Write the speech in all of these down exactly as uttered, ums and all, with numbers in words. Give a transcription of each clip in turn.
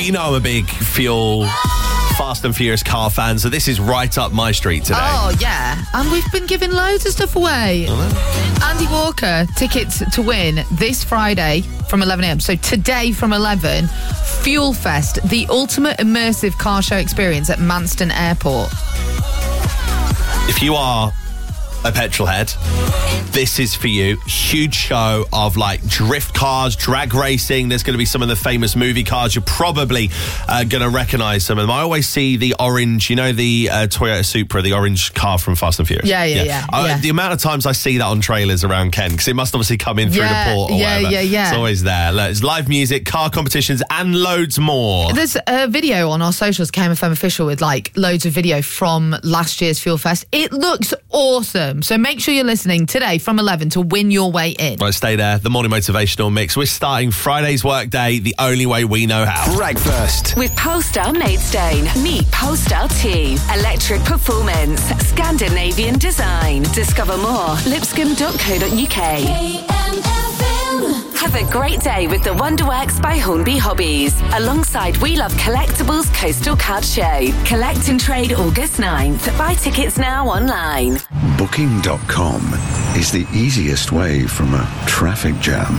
you know I'm a big Fuel, Fast and Furious car fan, so this is right up my street today. Oh, yeah. And we've been giving loads of stuff away. Andy Walker, tickets to win this Friday from eleven a.m. So today from eleven, Fuel Fest, the ultimate immersive car show experience at Manston Airport. If you are a petrol head, this is for you. Huge show of like drift cars, drag racing. There's going to be some of the famous movie cars. You're probably uh, going to recognise some of them. I always see the orange, you know, the uh, Toyota Supra, the orange car from Fast and Furious. Yeah, yeah, yeah. yeah, I, yeah. The amount of times I see that on trailers around Kent, because it must obviously come in through yeah, the port or yeah, whatever. Yeah, yeah, It's always there. There's live music, car competitions, and loads more. There's a video on our socials, K M F M Official, with like loads of video from last year's Fuel Fest. It looks awesome. So make sure you're listening today from eleven to win your way in. Right, stay there. The morning motivational mix. We're starting Friday's workday the only way we know how. Breakfast with Polestar Maidstone. Meet Polestar two. Electric performance, Scandinavian design. Discover more. lipscomb dot co dot uk. Have a great day with the Wonderworks by Hornby Hobbies. Alongside We Love Collectibles Coastal Card Show. Collect and trade August ninth. Buy tickets now online. Booking dot com is the easiest way from a traffic jam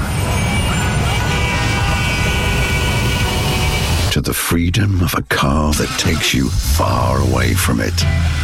to the freedom of a car that takes you far away from it.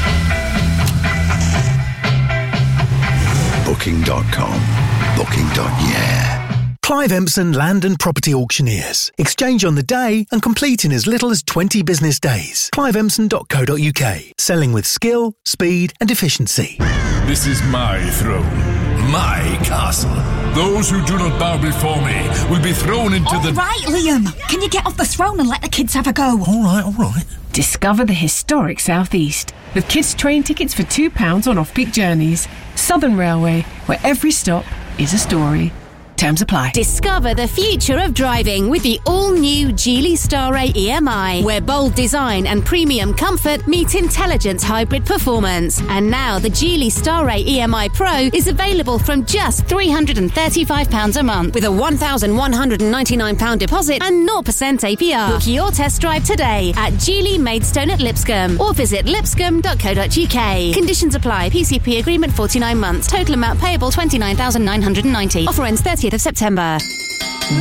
Booking dot com. Booking. Yeah. Clive Empson Land and Property Auctioneers. Exchange on the day and complete in as little as twenty business days. clive empson dot co dot uk. Selling with skill, speed and efficiency. This is my throne, my castle. Those who do not bow before me will be thrown into all the... All right, Liam. Can you get off the throne and let the kids have a go? All right, all right. Discover the historic South East with kids' train tickets for two pounds on off-peak journeys. Southern Railway, where every stop is a story. Terms apply. Discover the future of driving with the all-new Geely Starray E M I, where bold design and premium comfort meet intelligent hybrid performance. And now the Geely Starray E M I Pro is available from just three hundred thirty-five pounds a month with a one thousand one hundred ninety-nine pounds deposit and zero percent A P R. Book your test drive today at Geely Maidstone at Lipscomb or visit lipscomb dot co dot uk. Conditions apply. P C P agreement forty-nine months. Total amount payable twenty-nine thousand nine hundred ninety. Offer ends thirtieth of September.